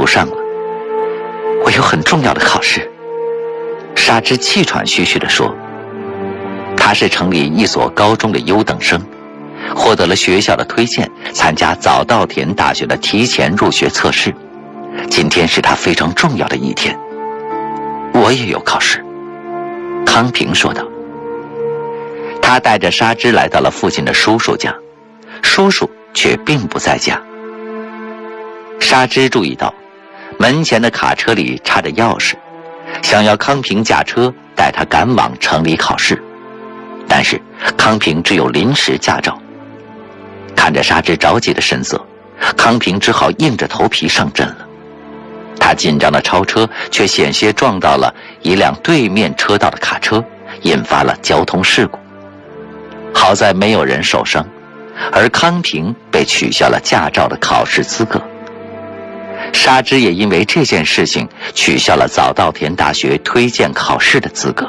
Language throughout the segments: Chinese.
上了，我有很重要的考试。沙织气喘吁吁地说，他是城里一所高中的优等生，获得了学校的推荐，参加早稻田大学的提前入学测试。今天是他非常重要的一天。我也有考试，康平说道。他带着沙织来到了父亲的叔叔家，叔叔却并不在家。沙织注意到门前的卡车里插着钥匙，想要康平驾车带他赶往城里考试，但是康平只有临时驾照。看着沙织着急的神色，康平只好硬着头皮上阵了。他紧张的超车，却险些撞到了一辆对面车道的卡车，引发了交通事故。好在没有人受伤，而康平被取消了驾照的考试资格。沙织也因为这件事情取消了早稻田大学推荐考试的资格。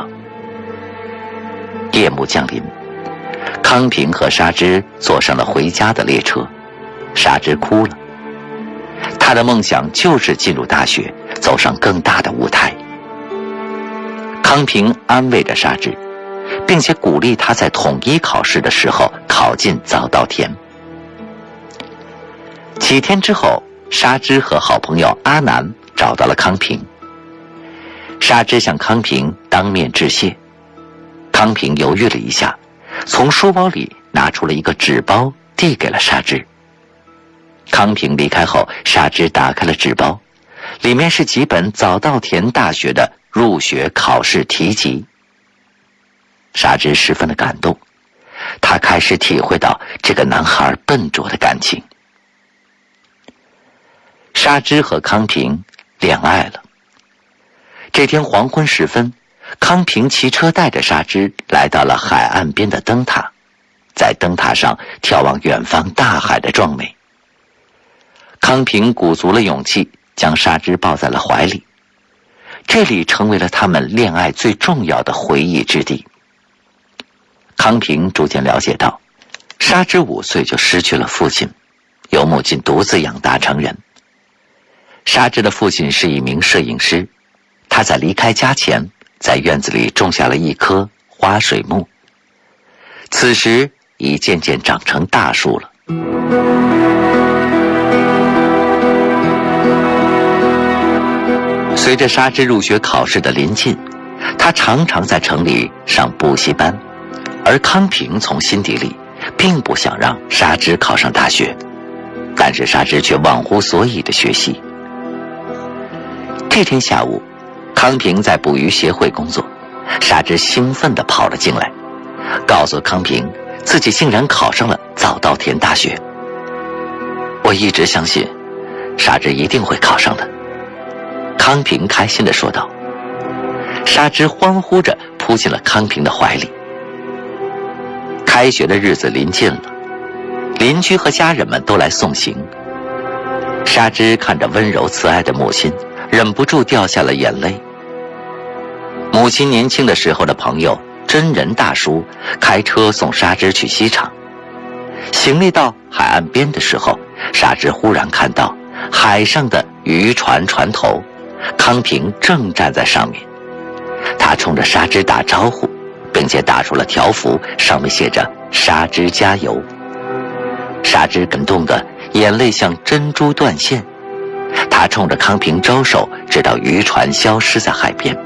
夜幕降临，康平和沙织坐上了回家的列车，沙织哭了。他的梦想就是进入大学，走上更大的舞台。康平安慰着沙织，并且鼓励他在统一考试的时候考进早稻田。几天之后，沙织和好朋友阿南找到了康平。沙织向康平当面致谢，康平犹豫了一下，从书包里拿出了一个纸包，递给了沙织。康平离开后，沙织打开了纸包，里面是几本早稻田大学的入学考试题集。沙织十分的感动，他开始体会到这个男孩笨拙的感情。沙织和康平恋爱了。这天黄昏时分，康平骑车带着沙织来到了海岸边的灯塔，在灯塔上眺望远方大海的壮美。康平鼓足了勇气，将沙织抱在了怀里。这里成为了他们恋爱最重要的回忆之地。康平逐渐了解到，沙织5岁就失去了父亲，由母亲独自养大成人。沙织的父亲是一名摄影师，他在离开家前，在院子里种下了一棵花水木，此时已渐渐长成大树了。随着沙织入学考试的临近，他常常在城里上补习班，而康平从心底里并不想让沙织考上大学，但是沙织却忘乎所以的学习。这天下午，康平在捕鱼协会工作，沙织兴奋地跑了进来，告诉康平自己竟然考上了早稻田大学。我一直相信沙织一定会考上的，康平开心地说道。沙织欢呼着扑进了康平的怀里。开学的日子临近了，邻居和家人们都来送行。沙织看着温柔慈爱的母亲，忍不住掉下了眼泪。母亲年轻的时候的朋友真人大叔开车送沙织去机场。行李到海岸边的时候，沙织忽然看到海上的渔船船头，康平正站在上面。他冲着沙织打招呼，并且打出了条幅，上面写着沙织加油。沙织感动的眼泪像珍珠断线，他冲着康平招手，直到渔船消失在海边。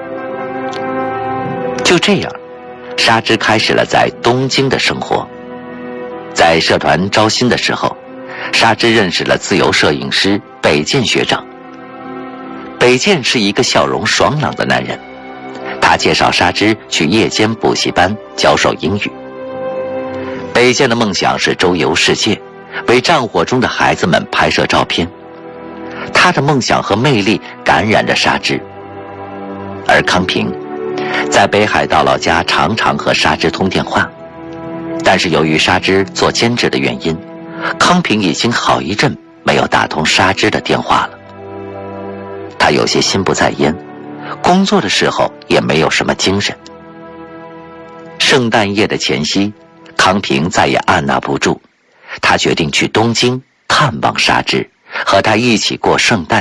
就这样，沙织开始了在东京的生活。在社团招新的时候，沙织认识了自由摄影师北见学长。北见是一个笑容爽朗的男人，他介绍沙织去夜间补习班教授英语。北见的梦想是周游世界，为战火中的孩子们拍摄照片。他的梦想和魅力感染着沙织。而康平在北海道老家常常和沙织通电话，但是由于沙织做兼职的原因，康平已经好一阵没有打通沙织的电话了。他有些心不在焉，工作的时候也没有什么精神。圣诞夜的前夕，康平再也按捺不住，他决定去东京探望沙织，和他一起过圣诞